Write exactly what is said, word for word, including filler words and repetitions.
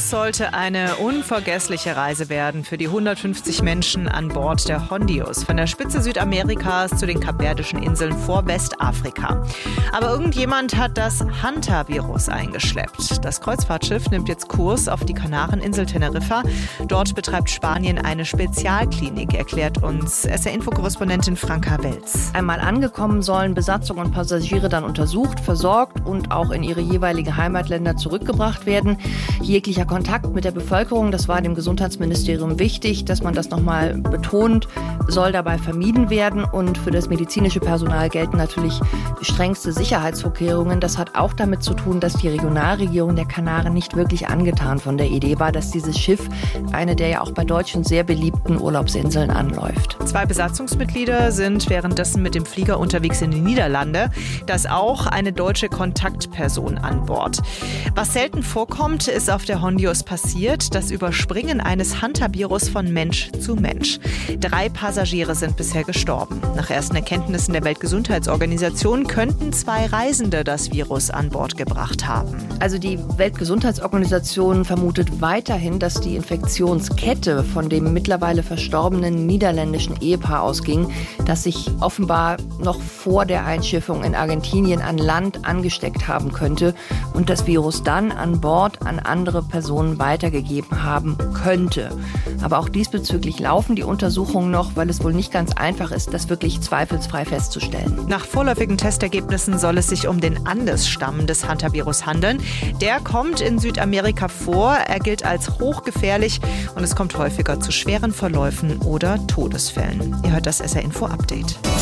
Das sollte eine unvergessliche Reise werden für die hundertfünfzig Menschen an Bord der Hondius, von der Spitze Südamerikas zu den Kapverdischen Inseln vor Westafrika. Aber irgendjemand hat das Hanta-Virus eingeschleppt. Das Kreuzfahrtschiff nimmt jetzt Kurs auf die Kanareninsel Teneriffa. Dort betreibt Spanien eine Spezialklinik, erklärt uns S R-Info-Korrespondentin Franka Welz. Einmal angekommen sollen Besatzung und Passagiere dann untersucht, versorgt und auch in ihre jeweiligen Heimatländer zurückgebracht werden. Jeglicher Kontakt mit der Bevölkerung, das war dem Gesundheitsministerium wichtig, dass man das nochmal betont, soll dabei vermieden werden. Und für das medizinische Personal gelten natürlich strengste Sicherheitsvorkehrungen. Das hat auch damit zu tun, dass die Regionalregierung der Kanaren nicht wirklich angetan von der Idee war, dass dieses Schiff eine der ja auch bei Deutschen sehr beliebten Urlaubsinseln anläuft. Zwei Besatzungsmitglieder sind währenddessen mit dem Flieger unterwegs in die Niederlande. Da ist auch eine deutsche Kontaktperson an Bord. Was selten vorkommt, ist auf der Hondius passiert: das Überspringen eines Hanta-Virus von Mensch zu Mensch. Drei Passagiere sind bisher gestorben. Nach ersten Erkenntnissen der Weltgesundheitsorganisation könnten zwei Reisende das Virus an Bord gebracht haben. Also die Weltgesundheitsorganisation vermutet weiterhin, dass die Infektionskette von dem mittlerweile verstorbenen niederländischen Ehepaar ausging, das sich offenbar noch vor der Einschiffung in Argentinien an Land angesteckt haben könnte und das Virus dann an Bord an andere Personen weitergegeben haben könnte. Aber auch diesbezüglich laufen die Untersuchungen noch, weil es wohl nicht ganz einfach ist, das wirklich zweifelsfrei festzustellen. Nach vorläufigen Testergebnissen soll es sich um den Andesstamm des Hanta-Virus handeln. Der kommt in Südamerika vor, er gilt als hochgefährlich und es kommt häufiger zu schweren Verläufen oder Todesfällen. Ihr hört das S R-Info-Update.